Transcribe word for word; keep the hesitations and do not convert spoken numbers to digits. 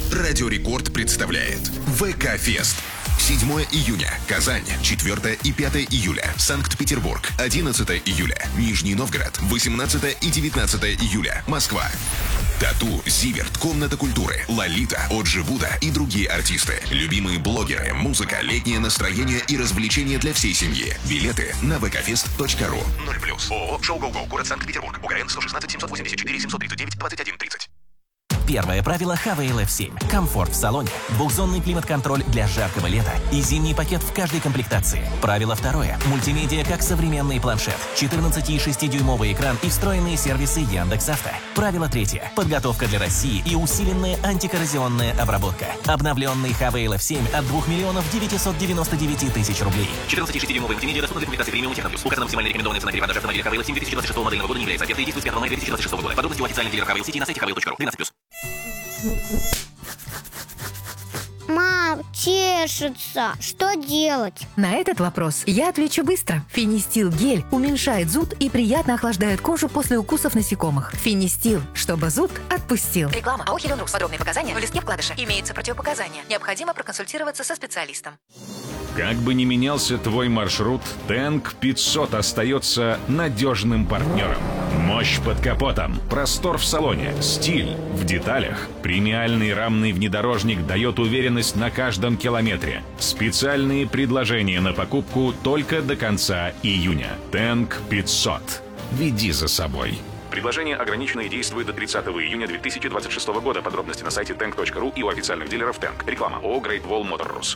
Радио Рекорд представляет ВК-фест. седьмого июня – Казань, четвёртого и пятого июля – Санкт-Петербург, одиннадцатого июля – Нижний Новгород, восемнадцатого и девятнадцатого июля – Москва. Тату, Зиверт, Комната культуры, Лолита, Оджи Буда и другие артисты. Любимые блогеры, музыка, летнее настроение и развлечения для всей семьи. Билеты на вэ ка фест точка ру. ноль плюс. ООО «Шоу Гоу Гоу», город Санкт-Петербург. УГРН сто шестнадцать семьсот восемьдесят четыре семьсот тридцать девять двадцать один тридцать. Первое правило Хавейл эф семь. Комфорт в салоне, двухзонный климат-контроль для жаркого лета и зимний пакет в каждой комплектации. Правило второе. Мультимедиа как современный планшет, четырнадцати и шестидюймовый экран и встроенные сервисы Яндекс.Авто. Правило третье. Подготовка для России и усиленная антикоррозионная обработка. Обновленный Хавейл эф семь от двух миллионов девятисот девяноста девяти тысяч рублей. четырнадцати и шестидюймовый мультимедиа доступны для комплектации премиум Техноплюс. Указана максимальная рекомендованная цена перевода автомобиля Хавейл эф семь две тысячи двадцать шестого модельного года не является. Оферта действует с пятого мая две тысячи двадцать шестого года. Подробности у официальных дилеров Хавейл Сити на сайте хавейл точка ру. тринадцать плюс. Мам, чешется. Что делать? На этот вопрос я отвечу быстро. Финистил гель уменьшает зуд и приятно охлаждает кожу после укусов насекомых. Финистил, чтобы зуд отпустил. Реклама. АО «Хелионрукс». Подробные показания в листке вкладыша. Имеются противопоказания. Необходимо проконсультироваться со специалистом. Как бы ни менялся твой маршрут, Тэнк пятьсот остается надежным партнером. Мощь под капотом, простор в салоне, стиль в деталях. Премиальный рамный внедорожник дает уверенность на каждом километре. Специальные предложения на покупку только до конца июня. Тэнк пятьсот. Веди за собой. Предложение ограничено и действует до тридцатого июня две тысячи двадцать шестого года. Подробности на сайте тэнк точка ру и у официальных дилеров Тэнк. Реклама. ООО «Great Wall Motor Rus».